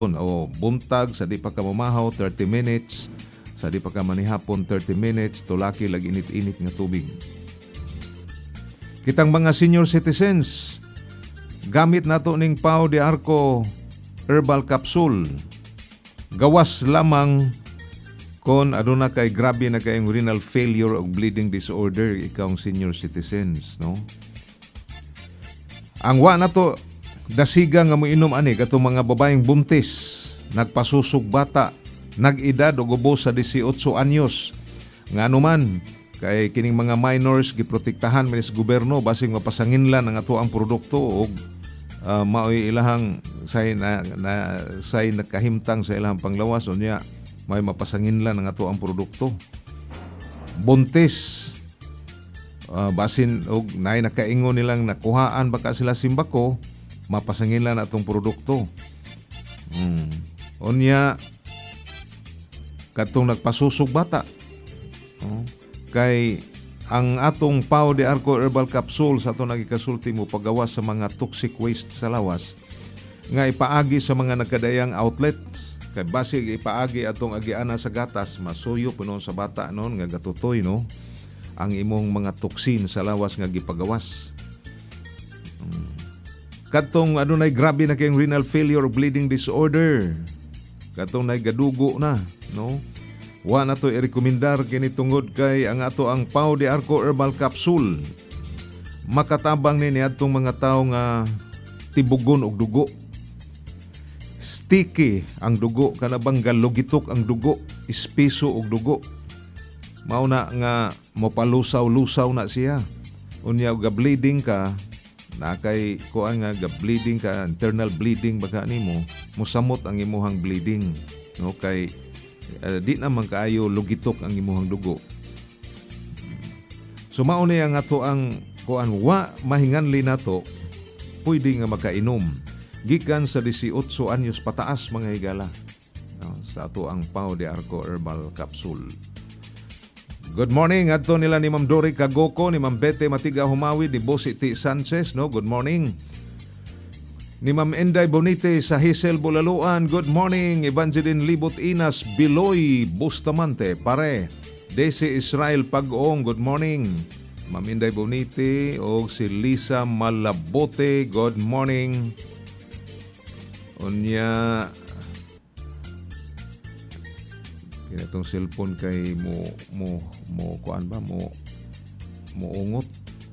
o buntag sa di pa ka mamahaw 30 minutes, sa di pa ka manihapon 30 minutes, tulaki lag init-init nga tubig. Kitang mga senior citizens, gamit nato ning Pau de Arco herbal capsule. Gawas lamang kon aduna kay grabe na kayong renal failure o bleeding disorder ikawng senior citizens, no? Ang wa na to dasiga nga moinom ani katong mga babaeng buntis, nagpasusog bata, nag-edad og ubos sa 18 anyos. Ngano man kay kining mga minors giprotektahan man sa gobyerno basig mapasanginlan ang ato ang produkto og maoy ilahang say nakahimtang sa ilahang panglawas unya may mapasanginlan ang ato ang produkto. Buntis basin og nay nakaingon nilang nakuhaan baka sila simbako, mapasanginlan atong produkto. Unya katong nagpasusog bata. Kay ang atong Pau de Arco herbal capsule sa atong nagikasulti mo paggawas sa mga toxic waste sa lawas nga ipaagi sa mga nagkadayang outlets. Kay basig ipaagi atong agiana sa gatas, masuyo punon sa bata noon nga gatutoy, no, ang imong mga toksin sa lawas nga gipagawas. Katong adunay grabe na kayong renal failure or bleeding disorder, katong nay gadugo na, no, wa na to i-rekomendar kini tungod kay ang ato ang Pau de Arco herbal capsule makatabang ni adtong mga tawo nga tibugon og dugo, sticky ang dugo, kanabang galugitok ang dugo, espeso og dugo, mao na nga mopalusaw-lusaw na siya. Unya ga bleeding ka, na kay kuan nga ga bleeding ka, internal bleeding baga nimo, musamot ang imuhang bleeding, no, kay di naman kaayo lugitok ang imuhang dugo. So mao ni ang ato ang kuan wa mahinganli nato pwede nga makainom gikan sa 18 anyos pataas mga higala, no, sa ato ang Pau de Arco herbal capsule. Good morning adto nila ni Ma'am Dory Kagoko, ni Ma'am Bete Matiga Humawi, ni Boss Iti Sanchez, no, good morning. Ni Ma'am Enday Bonite sa Hazel Bulaluan, good morning. Evangeline Libot Inas Biloy Bustamante, pare. Desi Israel Pag-ong, good morning. Ma'am Enday Bonite o si Lisa Malabote, good morning. Unya kaya itong cellphone kay mo kuan ba mo ungot.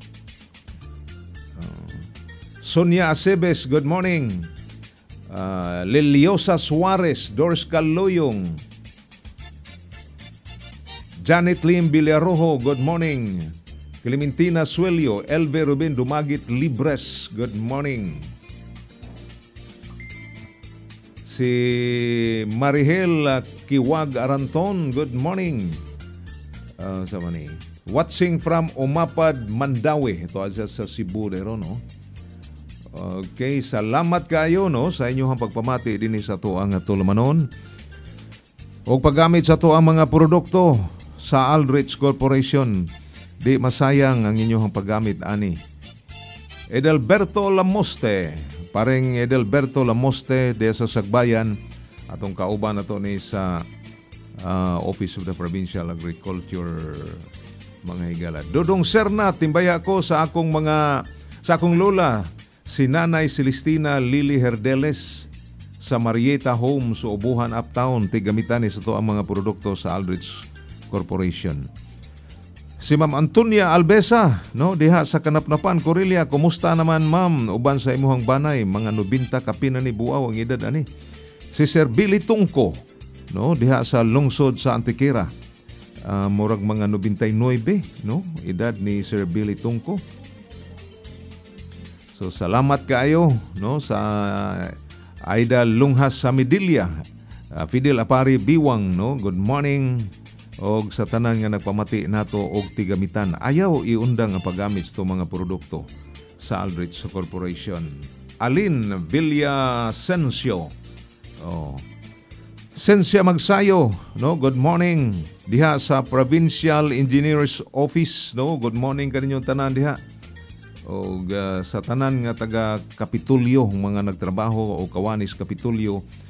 Sonia Acebes, good morning. Liliosa Suarez, Doris Caluyong, Janet Lim Villarojo, good morning. Clementina Suelio, Elve Rubin Dumagit Libres, good morning. Si Marihel Kiwag Aranton, good morning. Sama ni watching from Umapad, Mandawi. Ito sa Cebu dero, no. Okay, salamat kayo, no, sa inyong pagpamati din sa to ang tulamanon o paggamit sa to ang mga produkto sa Aldrich Corporation. Di masayang ang inyong paggamit ani. Edelberto Lamoste, pareng Edelberto Lamoste de sa Sagbayan, atong kauban nato ni sa Office of the Provincial Agriculture mga higala. Dodong Serna, timbaya ko sa akong lola, si Nanay Celestina Lily Herdeles sa Marieta Homes, Ubuhan Uptown, tigamitan ni sa to ang mga produkto sa Aldrich Corporation. Si Ma'am Antonia Albesa, no, diha sa Kanapnapan, Corelia, kumusta naman ma'am? Uban sa imuhang banay, mga 90 kapina ni buaw ang edad ani. Si Sir Billy Tungko, no, diha sa lungsod sa Antiquera, murag mga 99, no, edad ni Sir Billy Tungko. So salamat kaayo, no, sa Aida Lunghas sa Medilla, Fidel Apari Biwang, no, good morning. Og sa tanan nga nagpamati nato og tigamitan, ayaw iundang ang paggamit sa mga produkto sa Aldrich Corporation. Alin Villasencio, Sensya Magsayo, no, good morning. Diha sa Provincial Engineers Office, no, good morning kaninyong tanan diha. O sa tanan nga taga Kapitulyo, mga nagtrabaho o kawanis Kapitulyo